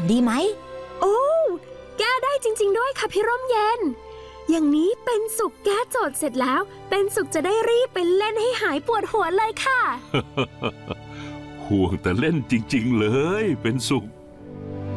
ดีไหมโอ้แก้ได้จริงๆด้วยค่ะพี่ร่มเย็นอย่างนี้เป็นสุขแก้โจทย์เสร็จแล้วเป็นสุขจะได้รีบไปเล่นให้หายปวดหัวเลยค่ะห่วงแต่เล่นจริงๆเลยเป็นสุข